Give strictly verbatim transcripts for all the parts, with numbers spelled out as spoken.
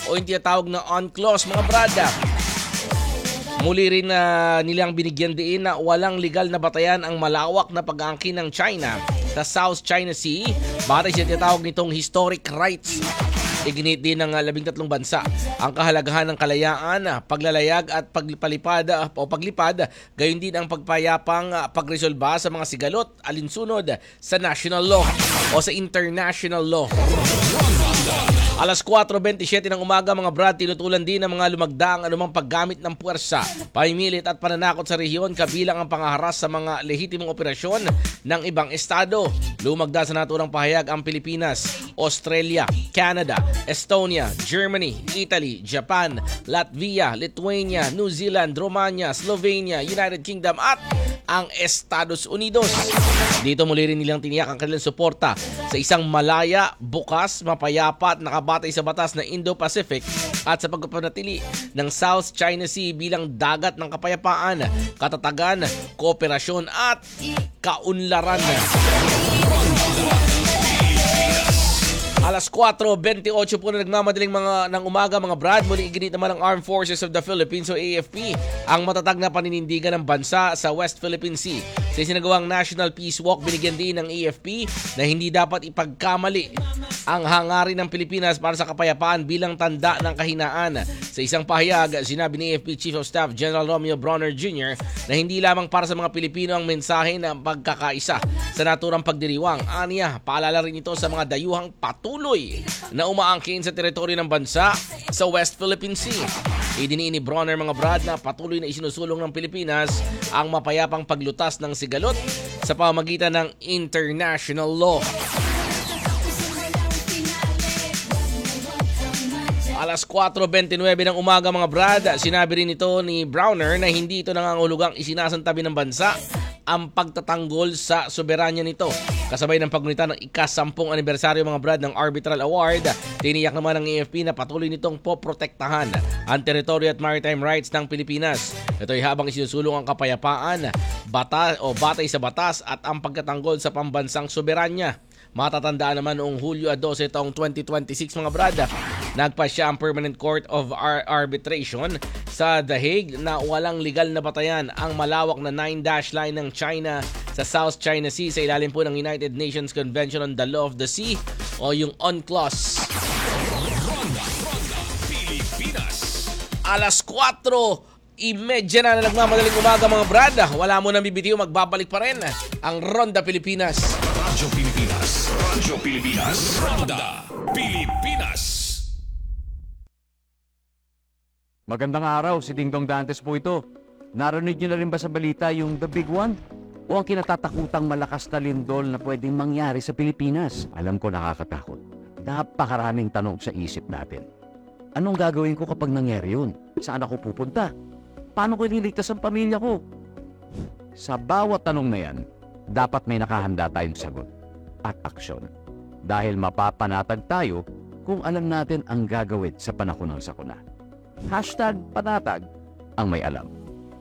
o yung tinatawag na UNCLOS mga brada. Muli rin na uh, nilang binigyan diin na walang legal na batayan ang malawak na pag-aangkin ng China sa South China Sea batay sa tinatawag nitong historic rights. Iginit din ng labing tatlong bansa ang kahalagahan ng kalayaan, paglalayag at pagpalipad o paglipad, gayon din ang pagpayapang pagresolba sa mga sigalot alinsunod sa national law o sa international law. Alas kwatro bentisiete ng umaga mga brad, tinutulan din ng mga lumagda ang anumang paggamit ng puwersa, pamimilit at pananakot sa rehiyon kabilang ang pangaharas sa mga lehitimong operasyon ng ibang estado. Lumagda sa naturang pahayag ang Pilipinas, Australia, Canada, Estonia, Germany, Italy, Japan, Latvia, Lithuania, New Zealand, Romania, Slovenia, United Kingdom at ang Estados Unidos. Dito muli rin nilang tiniyak ang kanilang suporta sa isang malaya, bukas, mapayapa at nakabatay sa batas na Indo-Pacific at sa pagpapanatili ng South China Sea bilang dagat ng kapayapaan, katatagan, kooperasyon at kaunlaran. Alas kwatro bentiocho po na nagmamadaling mga ng umaga mga brad, muli iginit naman ng Armed Forces of the Philippines o A F P ang matatag na paninindigan ng bansa sa West Philippine Sea. Sa sinagawang National Peace Walk, binigyan din ng A F P na hindi dapat ipagkamali ang hangarin ng Pilipinas para sa kapayapaan bilang tanda ng kahinaan. Sa isang pahayag, sinabi ni A F P Chief of Staff General Romeo Bronner Junior na hindi lamang para sa mga Pilipino ang mensahe ng pagkakaisa sa naturang pagdiriwang. Aniya, paalala rin ito sa mga dayuhang patuloy na umaangkin sa teritoryo ng bansa sa West Philippine Sea. Idiniin ni Bronner mga brad na patuloy na isinusulong ng Pilipinas ang mapayapang paglutas ng sigalot sa pamamagitan ng international law. Alas kwatro bentisinuwebe ng umaga mga brad, sinabi rin ito ni Bronner na hindi ito nangangahulugang isinasantabi ng bansa ang pagtatanggol sa soberanya nito. Kasabay ng paggunita ng ikasampung anibersaryo mga brad ng Arbitral Award, tiniyak naman ng A F P na patuloy nitong poprotektahan ang teritoryo at maritime rights ng Pilipinas. Ito ay habang isinusulong ang kapayapaan, bata o batay sa batas at ang pagtatanggol sa pambansang soberanya. Matatandaan naman noong Hulyo dose taong twenty twenty-six mga brad, nagpasya ang Permanent Court of Ar- Arbitration sa The Hague na walang legal na batayan ang malawak na nine-dash line ng China sa South China Sea sa ilalim po ng United Nations Convention on the Law of the Sea o yung UNCLOS. Alas kwatro imedya na na nagmamadaling umaga mga brad, wala mo nang bibitiw, magbabalik pa rin ang Ronda Pilipinas. Radyo Pilipinas, Radyo Pilipinas, Ronda Pilipinas. Magandang araw, si Dingdong Dantes po ito. Narinig niyo na rin ba sa balita yung The Big One? O ang kinatatakutang malakas na lindol na pwedeng mangyari sa Pilipinas? Alam ko nakakatakot. Napakaraming tanong sa isip natin. Anong gagawin ko kapag nangyari yun? Saan ako pupunta? Paano ko ililigtas ang pamilya ko? Sa bawat tanong na yan, dapat may nakahanda tayong sagot at aksyon. Dahil mapapanatag tayo kung alam natin ang gagawin sa panahon ng sakuna. Hashtag panatag ang may alam.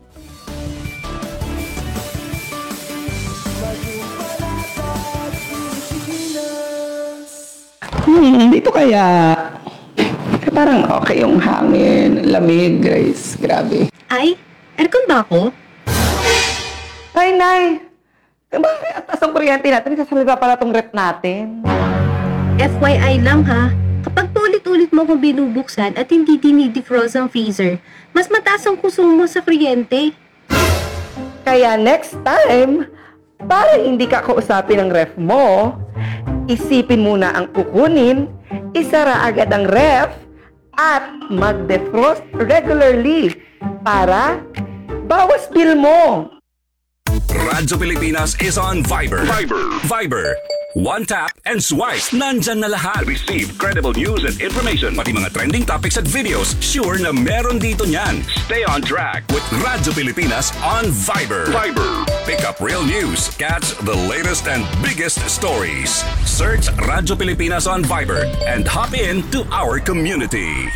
Hmm, dito kaya eh, parang okay yung hangin, lamig, Grace. Grabe. Ay, aircon ba ako? Ay, Nay! Bakit at taas ang kuryente natin? Sasalga pala tong rep natin. F Y I lang ha, kapag paulit-ulit mo kung binubuksan at hindi dinidefrost ang freezer, mas mataas ang konsumo sa kuryente. Kaya next time, para hindi ka kausapin ng ref mo, isipin muna ang kukunin, isara agad ang ref, at mag-defrost regularly para bawas bill mo. Radyo Pilipinas is on Viber. Viber. Viber. One tap and swipe. Nandyan na lahat. Receive credible news and information. Pati mga trending topics at videos. Sure na meron dito niyan. Stay on track with Radyo Pilipinas on Viber. Viber. Pick up real news. Catch the latest and biggest stories. Search Radyo Pilipinas on Viber and hop in to our community.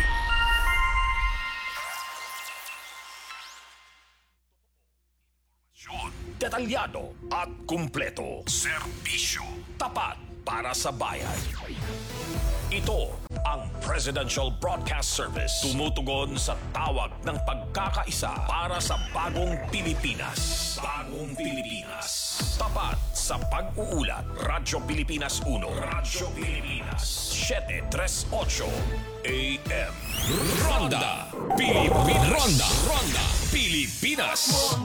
Detalyado at kumpleto. Serbisyo, tapat para sa bayan. Ito ang Presidential Broadcast Service. Tumutugon sa tawag ng pagkakaisa para sa bagong Pilipinas. Bagong Pilipinas. Tapat sa pag-uulat. Radyo Pilipinas uno. Radyo Pilipinas. seven thirty-eight A M. Ronda Pilipinas. Ronda. Ronda Pilipinas.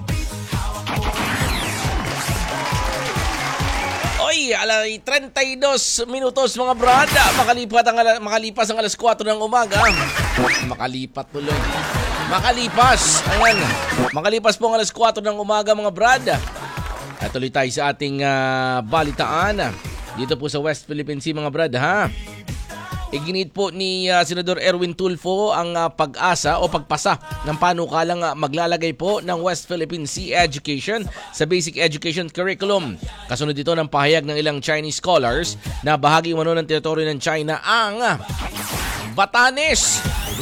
Oy, alay, thirty-two minutos mga brada. Makalipat ang ala, makalipas ang alas four ng umaga. Makalipat tuloy. Makalipas. Ayan. Makalipas po ang alas four ng umaga mga brada. At tuloy tayo sa ating uh, balitaan. Dito po sa West Philippine Sea mga brada ha. Iginit po ni uh, Senador Erwin Tulfo ang uh, pag-asa o pagpasa ng panukalang uh, maglalagay po ng West Philippine Sea Education sa basic education curriculum. Kasunod ito ng pahayag ng ilang Chinese scholars na bahagi umano ng teritoryo ng China ang uh, Batanes.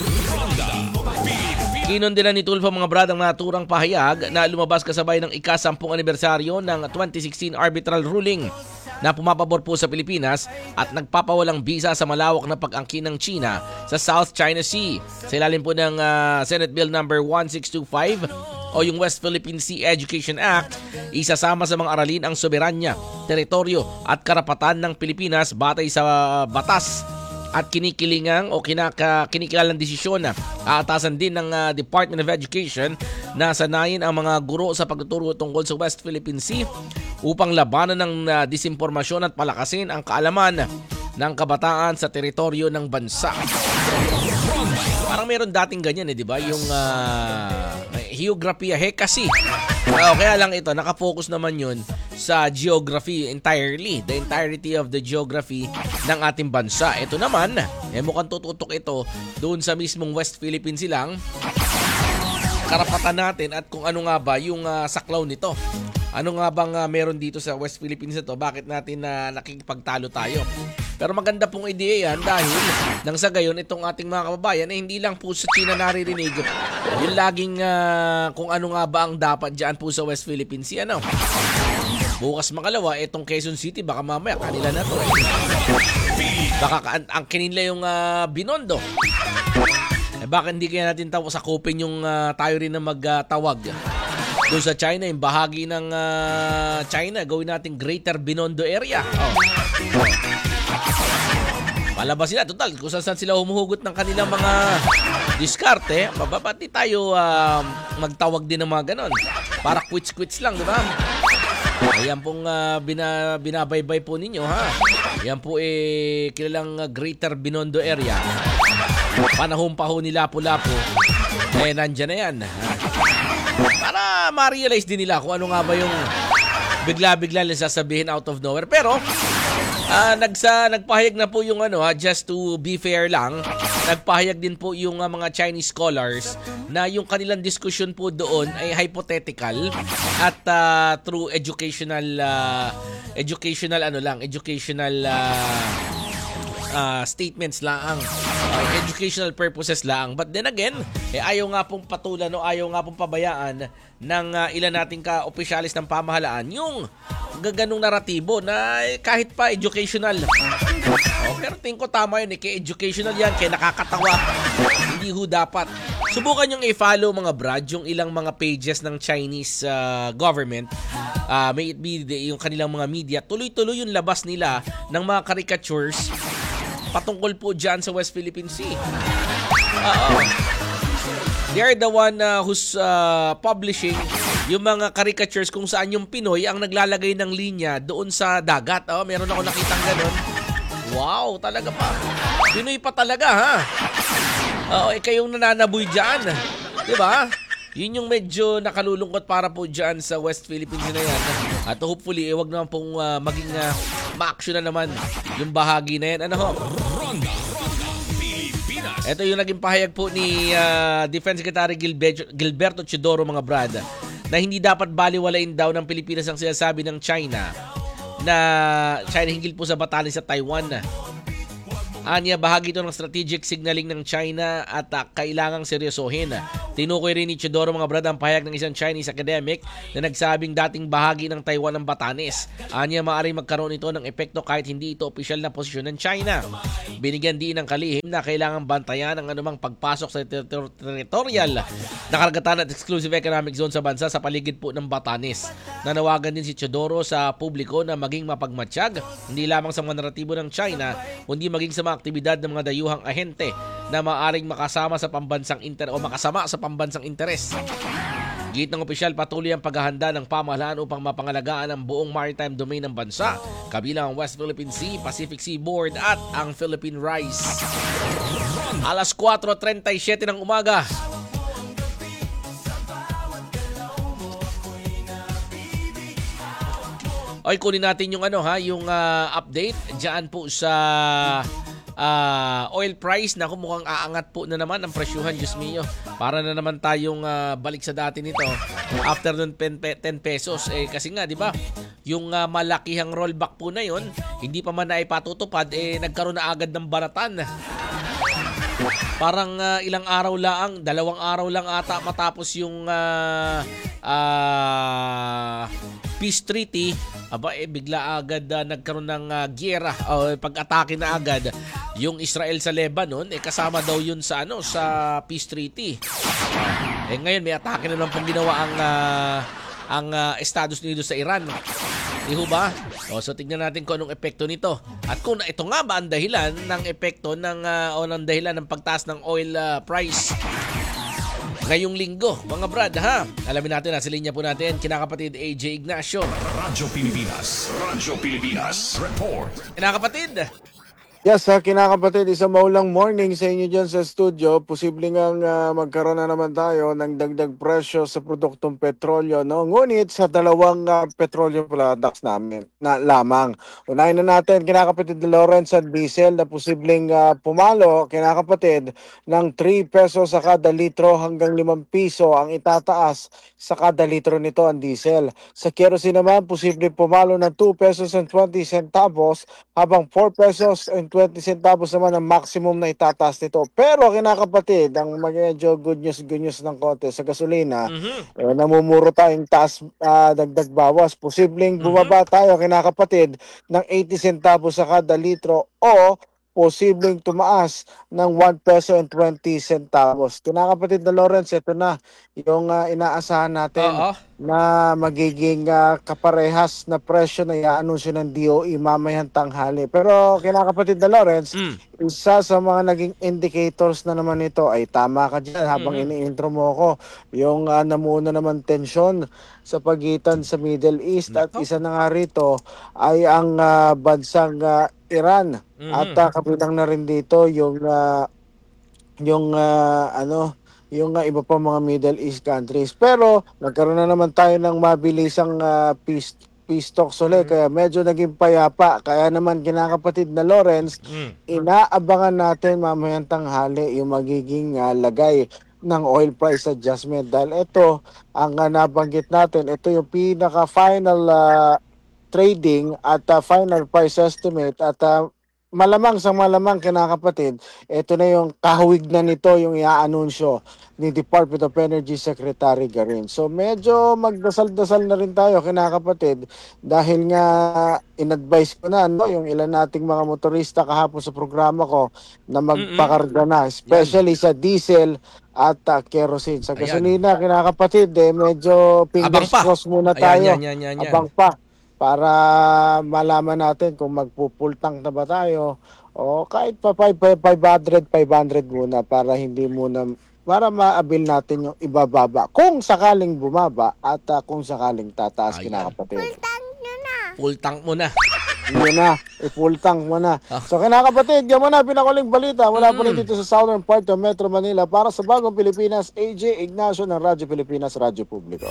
Kinundinan ni Tulfo mga bradang naturang pahayag na lumabas kasabay ng ika-sampung anibersaryo ng twenty sixteen arbitral ruling na pumapabor po sa Pilipinas at nagpapawalang bisa sa malawak na pag-angkin ng China sa South China Sea. Sa ilalim po ng uh, Senate Bill number sixteen twenty-five o yung West Philippine Sea Education Act, isasama sa mga aralin ang soberanya, teritoryo at karapatan ng Pilipinas batay sa batas at kinikilingang o kinaka, kinikilalang desisyon na aatasan din ng uh, Department of Education na sanayin ang mga guro sa pagtuturo tungkol sa West Philippine Sea upang labanan ng uh, disinformasyon at palakasin ang kaalaman ng kabataan sa teritoryo ng bansa. Parang meron dating ganyan eh, di ba? Yung uh, geography, he kasi. Uh, kaya lang ito, nakafocus naman yun sa geography entirely, the entirety of the geography ng ating bansa. Ito naman, eh, mukhang tututok ito doon sa mismong West Philippines silang karapatan natin at kung ano nga ba yung uh, saklaw nito. Ano nga bang uh, meron dito sa West Philippines na to? Bakit natin na uh, nakikipagtalo tayo? Pero maganda pong ideya yan dahil nang sa gayon itong ating mga kababayan eh, hindi lang po sa China naririnig yung laging uh, kung ano nga ba ang dapat dyan po sa West Philippines Sea. Ano? Bukas makalawa, itong Quezon City baka mamaya kanila na to eh. Baka ang, ang kinila yung uh, Binondo. Eh baka hindi kaya natin taw sakupin yung uh, tayo rin na magtawag uh, doon sa China, yung bahagi ng uh, China, gawin natin Greater Binondo area. Oh. Palabas sila, total, kung saan sila humuhugot ng kanilang mga diskarte, mababati tayo uh, magtawag din ng mga ganon. Para quits-quits lang, di ba? Ayan pong uh, bina, binabaybay po ninyo, ha? Ayan po eh, kilalang uh, Greater Binondo area. Panahon pa ho ni Lapu-Lapu, eh nandyan na yan. Para ma-realize din nila kung ano nga ba yung bigla-bigla nila sasabihin out of nowhere. Pero, uh, nagsa, nagpahayag na po yung ano ha, just to be fair lang, nagpahayag din po yung uh, mga Chinese scholars na yung kanilang discussion po doon ay hypothetical at uh, through educational, uh, educational ano lang, educational uh, uh, statements lang, uh, educational purposes lang. But then again, eh, ayaw nga pong patulan o ayaw nga pong pabayaan ng uh, ilan nating ka-opisyalis ng pamahalaan yung gaganong naratibo na eh, kahit pa educational. Oh, pero tingin ko tama yun eh, kaya educational yan, kaya nakakatawa. Hindi ho dapat. Subukan yung i-follow mga brad yung ilang mga pages ng Chinese uh, government. Uh, may it be the, yung kanilang mga media. Tuloy-tuloy yung labas nila ng mga caricatures patungkol po dyan sa West Philippine Sea. Oo. They are the one uh, who's uh, publishing yung mga caricatures kung saan yung Pinoy ang naglalagay ng linya doon sa dagat. Oh, meron ako nakitang ganun. Wow, talaga pa. Pinoy pa talaga, ha? Oo, eh kayong nananaboy dyan. Diba? Yun yung medyo nakalulungkot para po dyan sa West Philippines na yan. At hopefully, eh, wag naman pong uh, maging uh, ma-action na naman yung bahagi na yan. Ano ho? Ronda, Ronda, Pilipinas. Ito yung naging pahayag po ni uh, Defense Secretary Gilberto, Gilberto Chidoro, mga brad, na hindi dapat baliwalain daw ng Pilipinas ang sinasabi ng China na China hinggil po sa batalan sa Taiwan. Anya, bahagi ito ng strategic signaling ng China at uh, kailangang seryosohin. Tinukoy rin ni Chidoro mga brad ang pahayag ng isang Chinese academic na nagsabing dating bahagi ng Taiwan ng Batanes. Anya, maaaring magkaroon ito ng epekto kahit hindi ito opisyal na posisyon ng China. Binigyan din ng kalihim na kailangang bantayan ang anumang pagpasok sa ter- ter- territorial na karagatan at exclusive economic zone sa bansa sa paligid po ng Batanes. Nanawagan din si Chidoro sa publiko na maging mapagmatsyag, hindi lamang sa mga naratibo ng China, kundi maging sa mga aktibidad ng mga dayuhang ahente na maaring makasama sa pambansang inter o makasama sa pambansang interes. Git ng opisyal, patuloy ang paghahanda ng pamahalaan upang mapangalagaan ang buong maritime domain ng bansa, kabilang ang West Philippine Sea, Pacific Seaboard at ang Philippine Rise. Alas kwatro trenta y siyete ng umaga. Oy, kunin natin yung ano ha, yung uh, update diyan po sa uh, oil price na mukhang aangat po na naman ang presyuhan, Diyos mio. Para na naman tayong uh, balik sa dati nito after ng ten pesos eh kasi nga 'di ba? Yung uh, malakihang rollback po na 'yon, hindi pa man na ipatutupad eh nagkaroon na agad ng baratan. Parang uh, ilang araw lang, dalawang araw lang ata matapos yung uh, uh, peace treaty, aba eh bigla agad uh, nagkaroon ng uh, giyera o uh, pag-atake na agad yung Israel sa Lebanon, eh kasama daw yun sa ano sa peace treaty. Eh ngayon may atake na lang pong ginawa ang uh, ang uh, Estados Unidos sa Iran. Iho ba? O, so tingnan natin kung anong epekto nito. At kung ito nga ba ang dahilan ng epekto ng uh, o ng dahilan ng pagtaas ng oil uh, price ngayong linggo, mga brad, ha? Alamin natin, nasa linya po natin, kinakapatid A J Ignacio. Radyo Pilipinas. Radyo Pilipinas. Report. Kinakapatid. Yes, ha, kinakapatid, isang maulang morning sa inyo dyan sa studio. Posible nga uh, magkaroon na naman tayo ng dagdag presyo sa produktong petrolyo. No? Ngunit sa dalawang uh, petroleum products namin na lamang. Unahin na natin, kinakapatid na Lawrence at diesel na posibleng uh, pumalo, kinakapatid, ng three pesos sa kada litro hanggang limang piso ang itataas sa kada litro nito ang diesel. Sa kerosene naman, posibleng pumalo ng two pesos and twenty centavos habang four pesos and twenty centavos naman ang maximum na itataas nito. Pero kinakapatid, ang medyo good news, good news ng konti sa gasolina, mm-hmm. eh, namumuro tayong taas, uh, dagdag bawas. Posibleng bumaba mm-hmm. tayo kinakapatid ng eighty centavos sa kada litro o posibleng tumaas ng one peso and twenty centavos. Kinakapatid na Lawrence, ito na yung uh, inaasahan natin Uh-oh. na magiging uh, kaparehas na presyo na i-anunsyo ng D O E mamayang tanghali. Pero kinakapatid na Lawrence, mm. isa sa mga naging indicators na naman ito ay tama ka dyan habang mm-hmm. ini-intro mo ako. Yung uh, namuno naman tensyon sa pagitan sa Middle East at isa na nga rito ay ang uh, bansang uh, Iran. Mm-hmm. At uh, kabilang na rin dito yung uh, yung uh, ano yung uh, iba pa mga Middle East countries. Pero nagkaroon na naman tayo ng mabilisang uh, peace peace talks ulit, mm-hmm. kaya medyo naging payapa. Kaya naman kinakapatid na Lawrence, mm-hmm. inaabangan natin mamayang tanghali yung magiging uh, lagay ng oil price adjustment dahil ito ang uh, nabanggit natin, ito yung pinaka final uh, trading at uh, final price estimate at uh, malamang sa malamang kinakapatid, ito na yung kahawig na nito yung i-aanunsyo ni Department of Energy Secretary Garin. So medyo magdasal-dasal na rin tayo kinakapatid dahil nga in-advise ko na no, yung ilan nating mga motorista kahapon sa programa ko na magpakarga na, especially sa diesel at uh, kerosene. Sa gasolina kinakapatid, eh, medyo fingers crossed muna tayo. Ayan, yan, yan, yan. Abang pa. Para malaman natin kung magpupultang na ba tayo o kahit pa five hundred, five hundred muna para hindi muna, para maabil natin yung ibababa kung sakaling bumaba at uh, kung sakaling tataas. Ayan. Kinakapatid. Full tank nyo na. Full tank mo na. Yun na, i-full tank mo na. So kinakapatid, yan mo na pinakuling balita mula mm. po dito sa southern part of Metro Manila para sa Bagong Pilipinas, A J Ignacio ng Radyo Pilipinas, Radyo Publiko.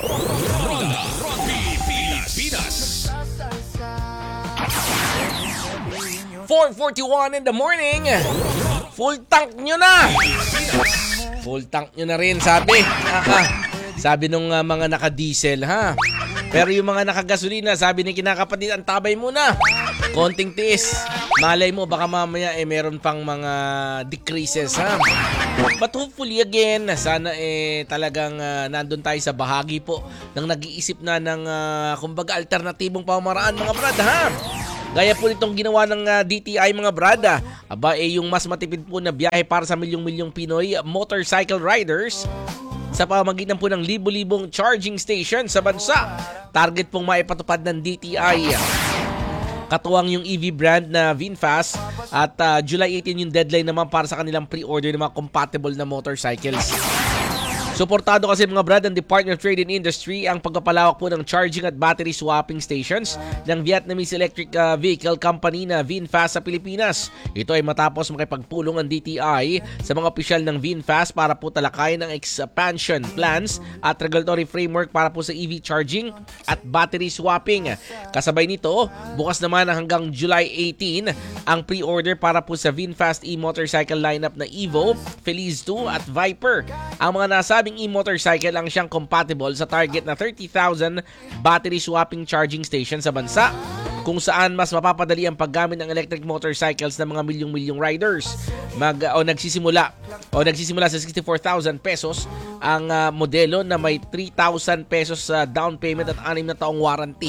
four forty-one in the morning. Full tank nyo na. Full tank nyo na rin, sabi. Aha. Sabi nung uh, mga naka-diesel, ha? Pero yung mga naka-gasolina, sabi ni kinakapatid, ang tabay muna. Konting tiis. Malay mo, baka mamaya eh meron pang mga decreases, ha? But hopefully again, sana eh talagang uh, nandun tayo sa bahagi po ng nag-iisip na ng uh, kumbaga alternatibong pamamaraan, mga brad, ha? Gaya po nitong ginawa ng uh, D T I, mga brada. Aba, eh yung mas matipid po na biyahe para sa milyong-milyong Pinoy motorcycle riders sa pamamagitan po ng libo-libong charging station sa bansa. Target pong maipatupad ng D T I. Katuwang yung E V brand na VinFast at uh, July eighteen yung deadline naman para sa kanilang pre-order ng mga compatible na motorcycles. Suportado kasi mga brad ng Department of Trade and Industry ang pagpapalawak po ng charging at battery swapping stations ng Vietnamese electric uh, vehicle company na VinFast sa Pilipinas. Ito ay matapos makipagpulong ang D T I sa mga opisyal ng VinFast para po talakayin ang expansion plans at regulatory framework para po sa E V charging at battery swapping. Kasabay nito, bukas naman hanggang July eighteen ang pre-order para po sa VinFast e-motorcycle lineup na Evo, Feliz two at Viper. Ang mga nasabing e-motorcycle ang siyang compatible sa target na thirty thousand battery swapping charging station sa bansa, kung saan mas mapapadali ang paggamit ng electric motorcycles ng mga milyong-milyong riders. Mag o nagsisimula o nagsisimula sa sixty-four thousand pesos ang uh, modelo na may three thousand pesos sa uh, down payment at anim na taong warranty.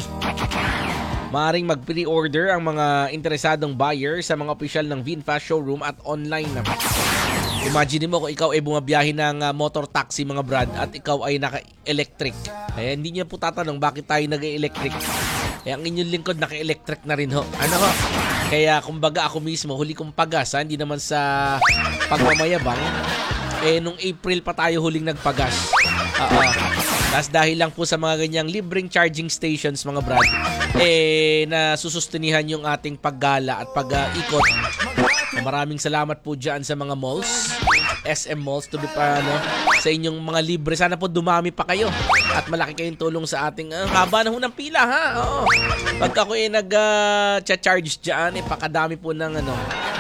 Maaring mag-pre-order ang mga interesadong buyer sa mga opisyal ng VinFast showroom at online. Imagine mo kung ikaw ay bumabiyahe ng uh, motor taxi, mga brad, at ikaw ay naka-electric. Kaya hindi niya po tatanong bakit tayo nag-electric. Kaya ang inyong lingkod naka-electric na rin ho. Ano ho? Kaya kumbaga ako mismo, huli kong pagas, ha? Hindi naman sa pagmamayabang. Eh, nung April pa tayo huling nagpagas. Oo. Tapos dahil lang po sa mga ganyang libreng charging stations, mga brad, eh, na susustinihan yung ating paggala at pag-ikot. Maraming salamat po dyan sa mga malls, S M malls, to be pa, ano, sa inyong mga libre. Sana po dumami pa kayo at malaki kayong tulong sa ating uh, haba na ho ng pila, ha? Oo. Pagka ako eh nag-charge uh, dyan, eh, pakadami po ng, ano,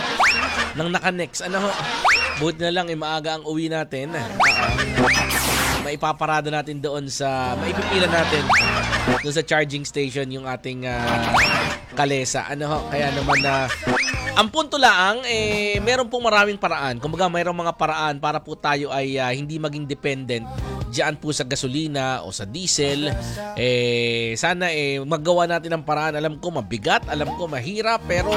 ng naka-next. Ano ho? Buti na lang, eh, maaga ang uwi natin. Oo. Maipaparada natin doon sa, maipipila natin doon sa charging station yung ating uh, kalesa. Ano ho? Kaya naman na, uh, ang punto lang, eh, meron pong maraming paraan. Kumbaga, mayroong mga paraan para po tayo ay uh, hindi maging dependent diyan po sa gasolina o sa diesel. Eh, sana eh, magawa natin ang paraan. Alam ko mabigat, alam ko mahirap, pero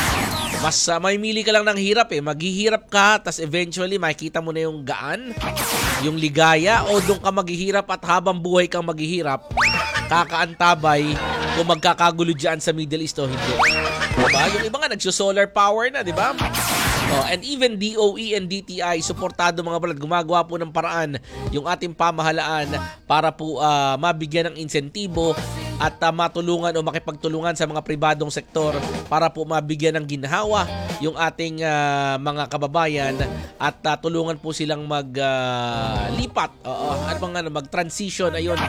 mas uh, may mili ka lang ng hirap eh. Maghihirap ka, tas eventually makikita mo na yung gaan, yung ligaya, o doon ka maghihirap at habang buhay kang maghihirap, kakaantabay kung magkakagulo dyan sa Middle East o hindi. Diba? Yung iba nga nagso-solar power na, di ba? Oh, and even D O E and D T I, suportado mga brad, gumagawa po ng paraan yung ating pamahalaan para po uh, mabigyan ng insentibo at uh, matulungan o makipagtulungan sa mga pribadong sektor para po mabigyan ng ginhawa yung ating uh, mga kababayan at uh, tulungan po silang maglipat uh, uh, at mga mag-transition, ayun,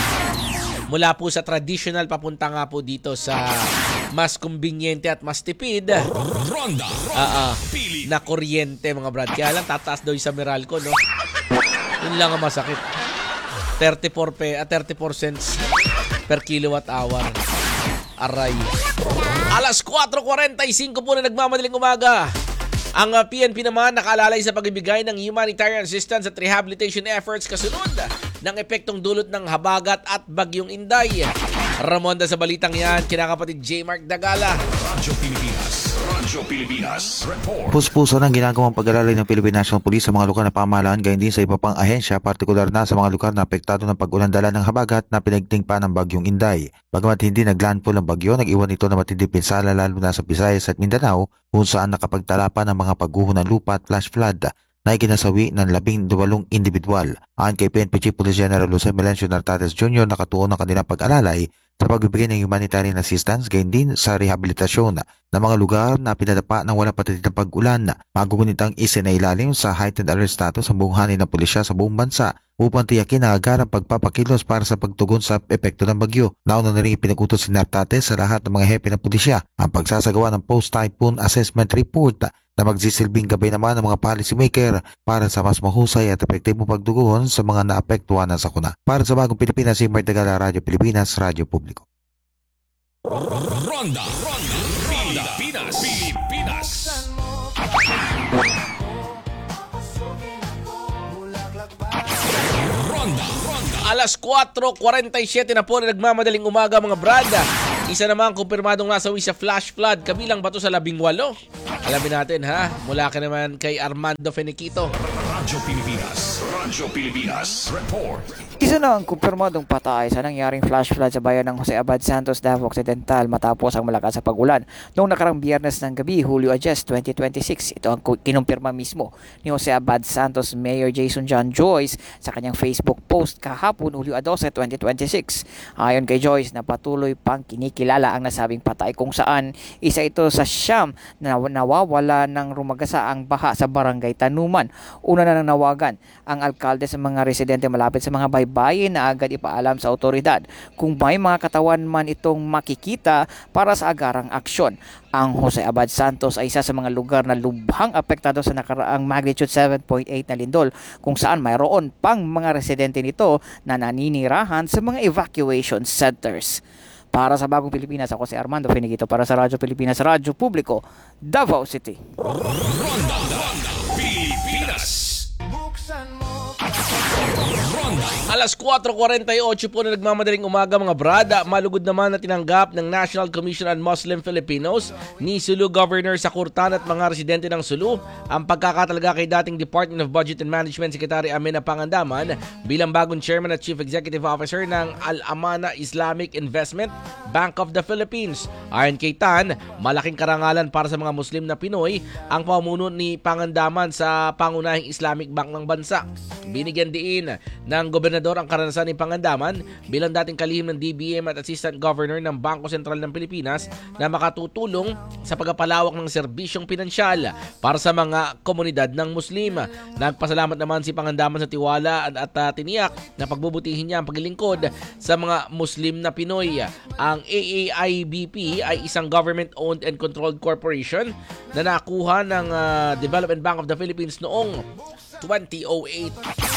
mula po sa traditional papunta nga po dito sa mas kumbinyente at mas tipid Ronda uh, uh, na kuryente, mga brad. Kaya lang tataas daw yung sa Meralco, no? Yun lang ang masakit. thirty-four pe, uh, thirty-four cents per kilowatt hour. Aray. Alas four forty-five po na nagmamadaling umaga. Ang uh, P N P naman nakaalalay sa pagbibigay ng humanitarian assistance at rehabilitation efforts kasunod ng epektong dulot ng habagat at bagyong Inday. Ramonda sa balitang yan, kinakapatid J. Mark Dagala. Radyo Pilipinas. Radyo Pilipinas. Report. Puspuso ng ginagawang pag-alalay ng Philippine National Police sa mga lugar na pamahalaan, gayon din sa iba pang ahensya, partikular na sa mga lugar na apektado ng pag-ulan-dala ng habagat na pinagting pa ng bagyong Inday. Bagamat hindi naglandfall ang bagyo, nag-iwan ito na matinding pinsala lalo na sa Visayas at Mindanao, kung saan nakapagtala pa ng mga pagguho ng lupa at flash flood na ikinasawi ng labing dalawang individual. Ayon kay P N P Chief Police General Jose Melencio Nartates Junior, nakatuon ang kanilang pag-alalay sa pagbibigay ng humanitarian assistance, gayon din sa rehabilitasyon ng mga lugar na pinadapa ng walang patid ng pag-ulan. Magugunit ang isinailalim sa heightened alert status ang buong hanay ng pulisya sa buong bansa upang tiyakin na agarang pagpapakilos para sa pagtugon sa epekto ng bagyo. Nauna na rin ipinagutos si Nartates sa lahat ng mga hepe ng pulisya ang pagsasagawa ng post-typhoon assessment report na magsisilbing gabay naman ng mga policymaker para sa mas mahusay at epektibong pagtugon sa mga naapektuhan ng sakuna. Para sa Bagong Pilipinas, si Mark Dagala, Radyo Pilipinas, Radyo Publiko. Ronda Ronda Pilipinas. Alas kwatro kuwarenta y siyete na po na nagmamadaling umaga mga brada. Isa naman kumpirmadong nasawi sa flash flood kabilang bato sa labing walo. Alamin natin ha, mula ka naman kay Armando Feniquito. Radyo Pilipinas. Radyo Pilipinas. Report. Isa na ang kumpirmadong patay sa nangyaring flash flood sa bayan ng Jose Abad Santos, Davao Occidental matapos ang malakas sa pag-ulan noong nakarang Biyernes ng gabi, Hulyo Adyes, twenty twenty-six. Ito ang kinumpirma mismo ni Jose Abad Santos Mayor Jason John Joyce sa kanyang Facebook post kahapon, Hulyo dose, twenty twenty-six. Ayon kay Joyce, na patuloy pang kinikilala ang nasabing patay kung saan isa ito sa siyam na nawawala ng rumagasa ang baha sa barangay Tanuman. Una na nang nawagan ang alkalde sa mga residente malapit sa mga baybayin na agad ipaalam sa otoridad kung may mga katawan man itong makikita para sa agarang aksyon. Ang Jose Abad Santos ay isa sa mga lugar na lubhang apektado sa nakaraang magnitude seven point eight na lindol kung saan mayroon pang mga residente nito na naninirahan sa mga evacuation centers. Para sa Bagong Pilipinas, ako si Armando Feniquito para sa Radyo Pilipinas, Radyo Publiko, Davao City. Ronda Pilipinas. Alas kwatro kuwarenta y otso po na nagmamadaling umaga mga brada, malugod naman na tinanggap ng National Commission on Muslim Filipinos ni Sulu Governor Sakurtan at mga residente ng Sulu ang pagkakatalaga kay dating Department of Budget and Management Secretary Amina Pangandaman bilang bagong Chairman at Chief Executive Officer ng Al-Amana Islamic Investment Bank of the Philippines. Ayon kay Tan, malaking karangalan para sa mga Muslim na Pinoy ang pamuno ni Pangandaman sa pangunahing Islamic Bank ng bansa. Binigyan diin ng gobernador ang karanasan ni Pangandaman bilang dating kalihim ng D B M at Assistant Governor ng Bangko Sentral ng Pilipinas na makatutulong sa pagpapalawak ng serbisyong pinansyal para sa mga komunidad ng Muslim. Nagpasalamat naman si Pangandaman sa tiwala at, at uh, tiniyak na pagbubutihin niya ang paglilingkod sa mga Muslim na Pinoy. Ang A A I B P ay isang government-owned and controlled corporation na nakuha ng uh, Development Bank of the Philippines noong twenty oh eight.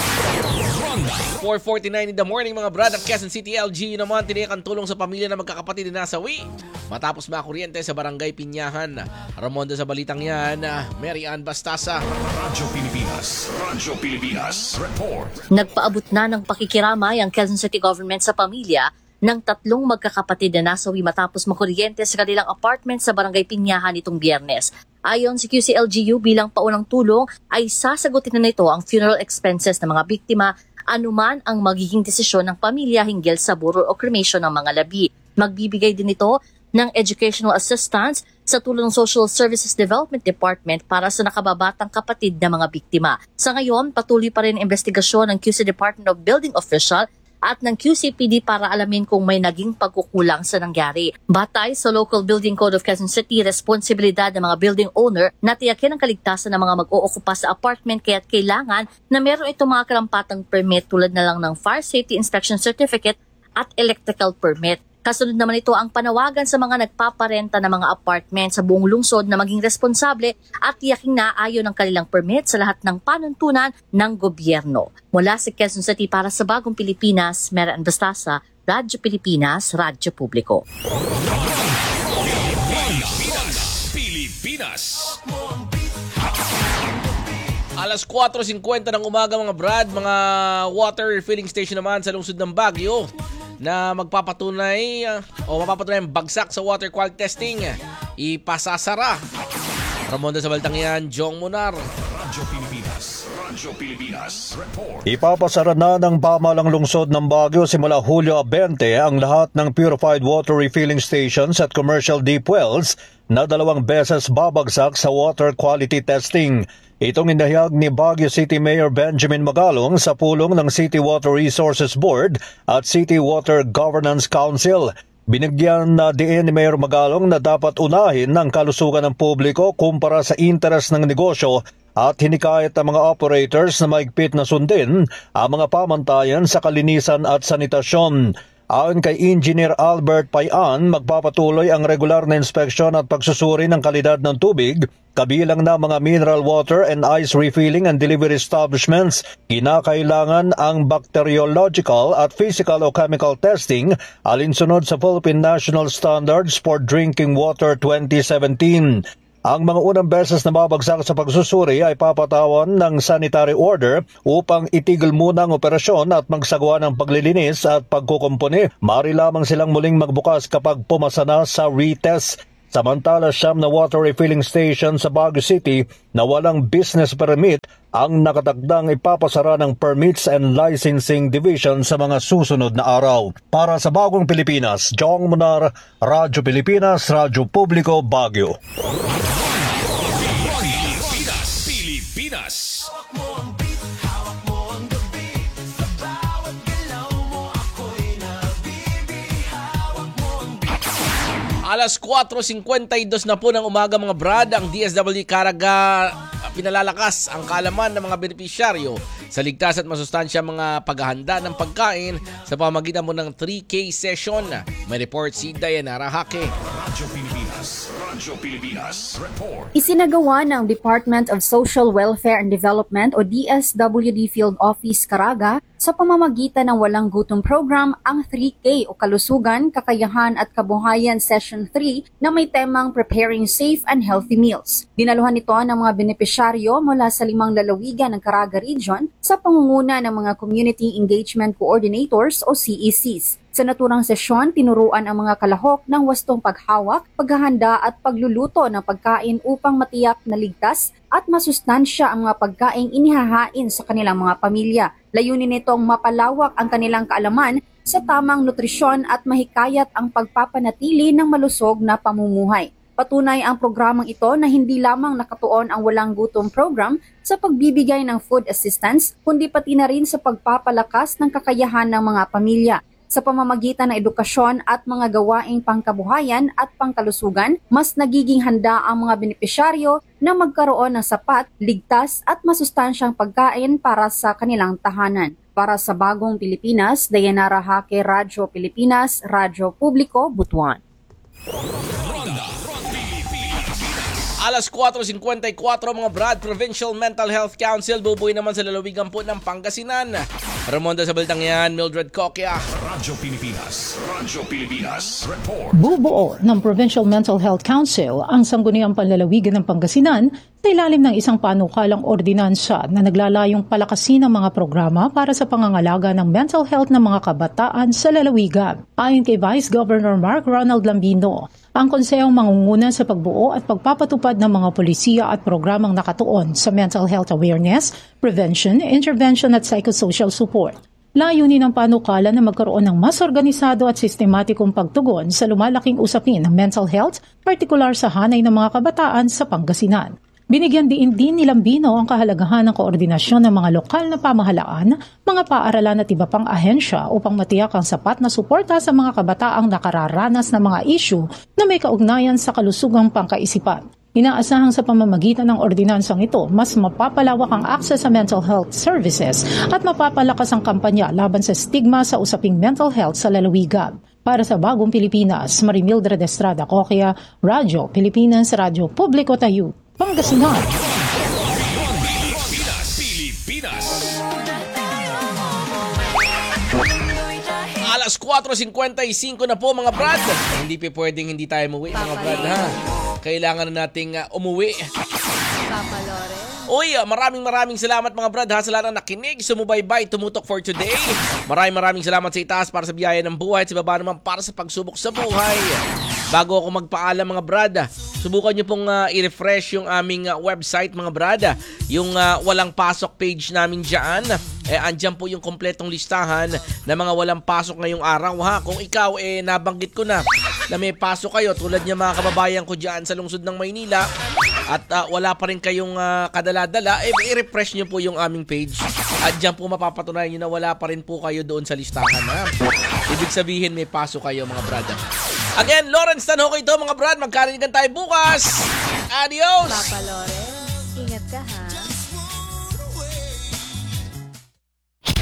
four forty-nine in the morning mga brad. Ang Quezon City L G U naman tiniyak ang tulong sa pamilya na magkakapatid na nasawi matapos makuryente sa Barangay Pinyahan. Ramonda sa balitang yan, Mary Ann Bastasa. Radyo Pilipinas. Radyo Pilipinas. Report. Nagpaabot na ng pakikiramay ang Quezon City Government sa pamilya ng tatlong magkakapatid na nasawi matapos makuryente sa kanilang apartment sa Barangay Pinyahan nitong Biyernes. Ayon si Q C L G U, bilang paunang tulong ay sasagutin na nito ang funeral expenses ng mga biktima anuman ang magiging desisyon ng pamilya hinggil sa burol o cremation ng mga labi. Magbibigay din ito ng educational assistance sa tulong ng Social Services Development Department para sa nakababatang kapatid ng mga biktima. Sa ngayon, patuloy pa rin ang investigasyon ng Q C Department of Building Official at ng Q C P D para alamin kung may naging pagkukulang sa nangyari. Batay sa Local Building Code of Quezon City, responsibilidad ng mga building owner na tiyakin ang kaligtasan ng mga mag-ookupa sa apartment kaya't kailangan na meron itong mga karampatang permit tulad na lang ng Fire Safety Inspection Certificate at Electrical Permit. Kasunod naman ito ang panawagan sa mga nagpaparenta ng mga apartment sa buong lungsod na maging responsable at tiyaking naayon ng kanilang permit sa lahat ng panuntunan ng gobyerno. Mula sa Quezon City para sa Bagong Pilipinas, Mary Ann Bastasa, Radyo Pilipinas, Radyo Publiko. Pilipinas. Pilipinas. Alas kwatro singkwenta ng umaga mga brad, mga water refilling station naman sa lungsod ng Baguio na magpapatunay uh, o mapapatunay ang bagsak sa water quality testing. Ipasasara. Ramonda sa balitang yan, Jong Munar. Radyo Pilipinas. Radyo Pilipinas. Report. Ipapasara na ng pamahalang lungsod ng Baguio simula Hulyo twenty ang lahat ng purified water refilling stations at commercial deep wells na dalawang beses babagsak sa water quality testing. Itong inahayag ni Baguio City Mayor Benjamin Magalong sa pulong ng City Water Resources Board at City Water Governance Council. Binigyan na diin ni Mayor Magalong na dapat unahin ng kalusugan ng publiko kumpara sa interes ng negosyo at hinikayat ang mga operators na maigpit na sundin ang mga pamantayan sa kalinisan at sanitasyon. Ayon kay Engineer Albert Payan, magpapatuloy ang regular na inspeksyon at pagsusuri ng kalidad ng tubig, kabilang na mga mineral water and ice refilling and delivery establishments. Kinakailangan ang bacteriological at physical o chemical testing alinsunod sa Philippine National Standards for Drinking Water twenty seventeen. Ang mga unang beses na mabagsak sa pagsusuri ay papatawan ng sanitary order upang itigil muna ang operasyon at magsagawa ng paglilinis at pagkukumpuni. Maaari lamang silang muling magbukas kapag pumasa na sa retest. Samantala, siyam na water refilling station sa Baguio City na walang business permit ang nakatagdang ipapasara ng Permits and Licensing Division sa mga susunod na araw. Para sa Bagong Pilipinas, Jong Munar, Radyo Pilipinas, Radyo Publiko, Baguio. Pilipinas, Pilipinas. Alas kwatro singkwentadós na po ng umaga mga brad, ang D S W Caraga pinalalakas ang kaalaman ng mga benepisyaryo sa ligtas at masustansya mga paghahanda ng pagkain sa pamamagitan mo ng three K session. May report si Dayanara Hake. Radyo Pilipinas, Radyo Pilipinas, report. Isinagawa ng Department of Social Welfare and Development o D S W D Field Office Caraga sa pamamagitan ng Walang Gutom Program ang three K o Kalusugan, Kakayahan at Kabuhayan Session three na may temang Preparing Safe and Healthy Meals. Dinaluhan ito ng mga benepisyaryo mula sa limang lalawigan ng Caraga Region sa pangunguna ng mga Community Engagement Coordinators o C E Cs. Sa naturang sesyon, tinuruan ang mga kalahok ng wastong paghawak, paghahanda at pagluluto ng pagkain upang matiyak na ligtas at masustansya ang mga pagkaing inihahain sa kanilang mga pamilya. Layunin nitong mapalawak ang kanilang kaalaman sa tamang nutrisyon at mahikayat ang pagpapanatili ng malusog na pamumuhay. Patunay ang programang ito na hindi lamang nakatuon ang Walang Gutom Program sa pagbibigay ng food assistance, kundi pati na rin sa pagpapalakas ng kakayahan ng mga pamilya. Sa pamamagitan ng edukasyon at mga gawaing pangkabuhayan at pangkalusugan, mas nagiging handa ang mga benepisyaryo na magkaroon ng sapat, ligtas at masustansyang pagkain para sa kanilang tahanan. Para sa Bagong Pilipinas, Dayanara Hake, Radyo Pilipinas, Radyo Publiko, Butuan. Alas kwatro singkwentakwatro mga brad, Provincial Mental Health Council bubuoy naman sa lalawigan po ng Pangasinan. Ramonda sa balitang yan, Mildred Coquia. Radyo Pilipinas, Radyo Pilipinas, report. Bubuo ng Provincial Mental Health Council ang sangguniang panlalawigan ng Pangasinan sa ilalim ng isang panukalang ordinansa na naglalayong palakasin ang mga programa para sa pangangalaga ng mental health ng mga kabataan sa lalawigan. Ayon kay Vice Governor Mark Ronald Lambino, ang konsehong mangunguna sa pagbuo at pagpapatupad ng mga polisiya at programang nakatuon sa mental health awareness, prevention, intervention at psychosocial support. Layunin ng panukala na magkaroon ng mas organisado at sistematikong pagtugon sa lumalaking usapin ng mental health, partikular sa hanay ng mga kabataan sa Pangasinan. Binigyan din din ni Lambino ang kahalagahan ng koordinasyon ng mga lokal na pamahalaan, mga paaralan at iba pang ahensya upang matiyak ang sapat na suporta sa mga kabataang nakararanas ng mga issue na may kaugnayan sa kalusugang pangkaisipan. Inaasahang sa pamamagitan ng ordinansang ito, mas mapapalawak ang access sa mental health services at mapapalakas ang kampanya laban sa stigma sa usaping mental health sa lalawigan. Para sa Bagong Pilipinas, Marimildred Estrada Coquia, Radyo Pilipinas, Radyo Publiko Tayo, Pangasinan. Pilipinas, Pilipinas. Alas kwatro singkwentaysinko na po mga brad. Hindi pa pwedeng hindi tayo umuwi mga brad ha. Kailangan na nating uh, umuwi. Papa Lore. Uy, uh, maraming maraming salamat mga brad ha sa lahat ng nakinig, sumubaybay, tumutok for today. Maraming maraming salamat sa itaas para sa biyaya ng buhay at sa baba naman para sa pagsubok sa buhay. Bago ako magpaalam mga brad, subukan nyo pong uh, i-refresh yung aming uh, website mga brad. Yung uh, walang pasok page namin dyan. Eh, andyan po yung kompletong listahan ng mga walang pasok ngayong araw ha. Kung ikaw eh nabanggit ko na na may pasok kayo tulad niya mga kababayan ko dyan sa lungsod ng Maynila at uh, wala pa rin kayong uh, kadala-dala, eh i-refresh nyo po yung aming page. At dyan po mapapatunayan nyo na wala pa rin po kayo doon sa listahan ha. Ibig sabihin may pasok kayo mga brad. Again, Lawrence Tanho ito mga brad. Magkarinigan tayo bukas. Adios! Papa Lore, ingat ka ha.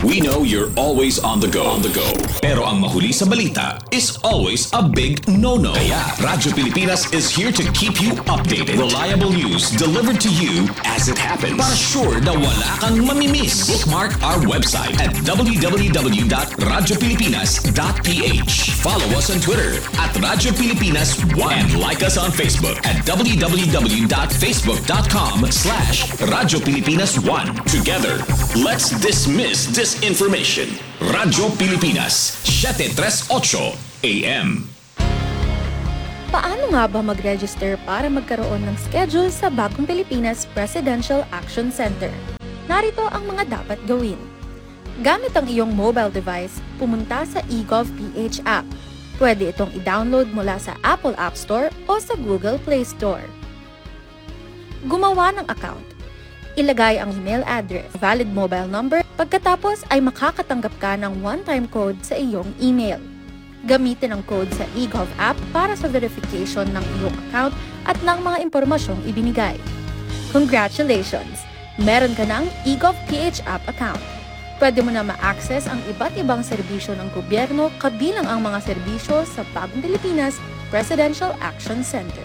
We know you're always on the go. On the go. Pero ang mahuli sa balita is always a big no-no. Kaya Radyo Pilipinas is here to keep you updated. Reliable news delivered to you as it happens. Para sure na wala kang mamimiss. Bookmark our website at w w w dot radyo pilipinas dot p h. Follow us on Twitter at Radyo Pilipinas one and like us on Facebook at w w w dot facebook dot com slash Radyo Pilipinas one. Together, let's dismiss disinformation. Radyo Pilipinas, seven thirty-eight A M. Paano nga ba mag-register para magkaroon ng schedule sa Bagong Pilipinas Presidential Action Center? Narito ang mga dapat gawin. Gamit ang iyong mobile device, pumunta sa eGovPH app. Pwede itong i-download mula sa Apple App Store o sa Google Play Store. Gumawa ng account. Ilagay ang email address, valid mobile number, pagkatapos ay makakatanggap ka ng one-time code sa iyong email. Gamitin ang code sa eGov app para sa verification ng iyong account at ng mga impormasyong ibinigay. Congratulations! Meron ka ng eGovPH app account. Pwede mo na ma-access ang iba't ibang serbisyo ng gobyerno kabilang ang mga serbisyo sa Bagong Pilipinas Presidential Action Center.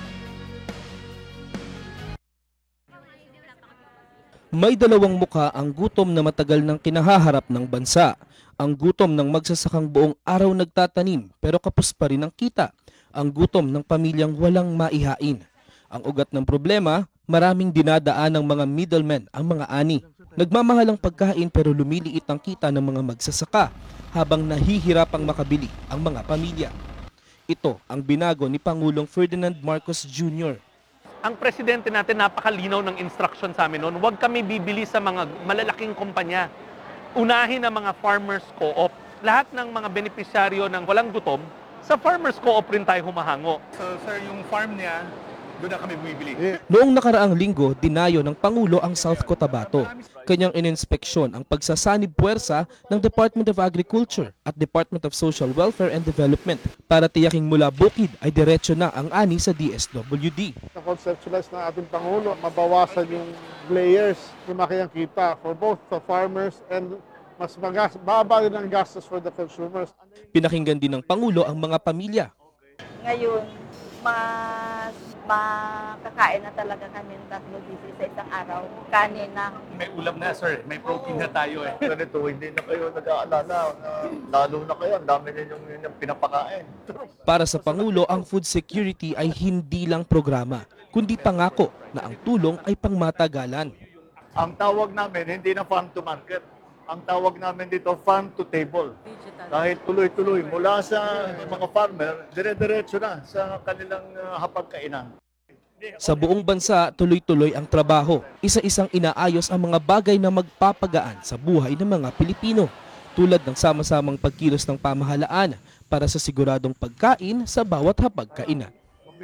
May dalawang mukha ang gutom na matagal nang kinahaharap ng bansa. Ang gutom ng magsasakang buong araw nagtatanim pero kapos pa rin ang kita. Ang gutom ng pamilyang walang maihain. Ang ugat ng problema, maraming dinadaan ng mga middlemen ang mga ani. Nagmamahal ang pagkain pero lumiliit ang kita ng mga magsasaka habang nahihirapang makabili ang mga pamilya. Ito ang binago ni Pangulong Ferdinand Marcos Junior Ang presidente natin napakalinaw ng instruction sa amin noon, huwag kami bibili sa mga malalaking kumpanya. Unahin ang mga farmers co-op. Lahat ng mga benepisyaryo ng walang gutom, sa farmers co-op rin tayo humahango. So sir, yung farm niya, doon na kami bumibili. Noong nakaraang linggo, dinayo ng Pangulo ang South Cotabato. Kanyang ininspeksyon ang pagsasanib puwersa ng Department of Agriculture at Department of Social Welfare and Development para tiyaking mula bukid ay diretso na ang ani sa D S W D. Na-conceptualize ng ating Pangulo, mabawasan yung layers, lumaki ang kita for both the farmers and mas magas, baba din ang gastos for the consumers. Pinakinggan din ng Pangulo ang mga pamilya. Ngayon, mas makakain na talaga kami ng tatlo dishes sa isang araw. Kanin na. May ulam na sir, may protein na tayo eh. Ganito, hindi na kayo nag-aalala. Uh, lalo na kayo, ang dami ninyong yung pinapakain. Para sa Pangulo, ang food security ay hindi lang programa, kundi pangako na ang tulong ay pangmatagalan. Ang tawag namin, hindi na farm to market. Ang tawag namin dito, farm to table. Dahil tuloy-tuloy, mula sa mga farmer, dire-diretso na sa kanilang uh, hapagkainan. Sa buong bansa, tuloy-tuloy ang trabaho. Isa-isang inaayos ang mga bagay na magpapagaan sa buhay ng mga Pilipino, tulad ng sama-samang pagkilos ng pamahalaan para sa siguradong pagkain sa bawat hapagkainan.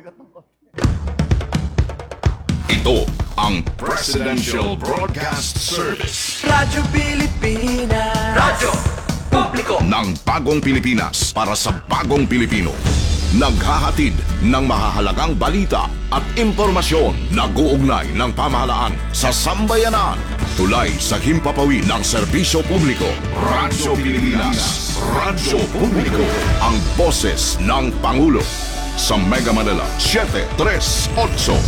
Ito ang Presidential Broadcast Service. Radyo Pilipinas. Radyo Publiko Ng bagong Pilipinas para sa bagong Pilipino. Naghahatid ng mahahalagang balita at impormasyon nag-uugnay ng pamahalaan sa sambayanan. Tulay sa himpapawid ng serbisyo publiko. Radyo Pilipinas. Radyo Publiko. Ang boses ng Pangulo. Sa Mega Manila, seven thirty-eight